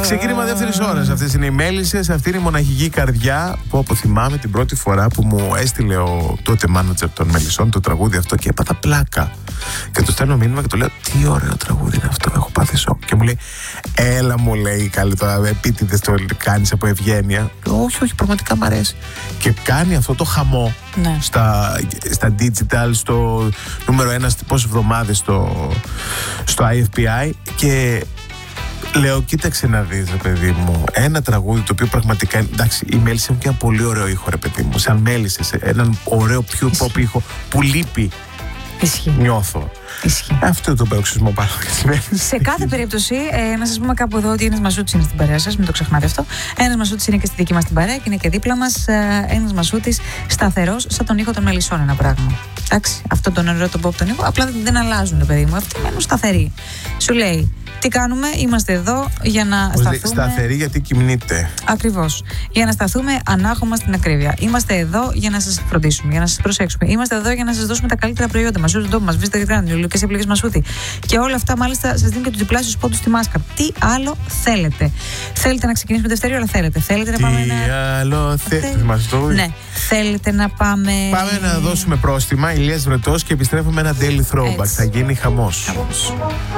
Ξεκίνημα δεύτερης ώρας. Αυτές είναι οι Μέλισσες. Αυτή είναι η μοναχική καρδιά που θυμάμαι την πρώτη φορά που μου έστειλε ο τότε μάνατζερ των Μελισσών το τραγούδι αυτό και έπαθα πλάκα. Και του στέλνω μήνυμα και του λέω: τι ωραίο τραγούδι είναι αυτό, έχω πάθει σοκ. Και μου λέει: έλα, μου λέει, καλή τώρα, επίτηδες το κάνεις από ευγένεια. Όχι, πραγματικά μ' αρέσει. Και κάνει αυτό το χαμό στα digital, στο νούμερο 1 πόσες εβδομάδες στο IFPI. Και λέω: κοίταξε να δεις, ρε παιδί μου, ένα τραγούδι το οποίο πραγματικά. Εντάξει, οι Μέλισσες έχουν και ένα πολύ ωραίο ήχο, ρε παιδί μου. Σαν Μέλισσες, έναν ωραίο pure pop ήχο που λείπει. Ισχύει. Νιώθω. Ισχύει. Αυτό είναι το παροξισμό πάνω. Σε κάθε περίπτωση, να σας πούμε κάπου εδώ ότι ένας Μασούτης είναι στην παρέα σας, μην το ξεχνάτε αυτό. Ένας Μασούτης είναι και στη δική μας την παρέα και είναι και δίπλα μας. Ένας Μασούτης σταθερός, σαν τον ήχο των Μελισσών, ένα πράγμα. Εντάξει, αυτό τον ωραίο τον pop τον ήχο, απλά δεν αλλάζουν, παιδί μου. Αυτοί μένουν σταθεροί. Σου λέει: τι κάνουμε, είμαστε εδώ για να σταθούμε. Σταθερή γιατί κυμνείτε. Ακριβώς. Για να σταθούμε ανάχωμα στην ακρίβεια. Είμαστε εδώ για να σας φροντίσουμε, για να σας προσέξουμε. Είμαστε εδώ για να σας δώσουμε τα καλύτερα προϊόντα. Μασούτη στον τόπο μας, βρίσκεται και κάνετε λογικές επιλογές Μασούτη. Και όλα αυτά μάλιστα σας δίνουν και τους διπλάσιους πόντους στη μάσκα. Τι άλλο θέλετε? Θέλετε να ξεκινήσουμε Δευτέρη ώρα? Θέλετε να πάμε Τι άλλο θέλετε? Ναι. Θέλετε να πάμε. Πάμε να δώσουμε πρόστιμα. Ηλίας Βρετός και επιστρέφουμε ένα daily throwback. Θα γίνει χαμός.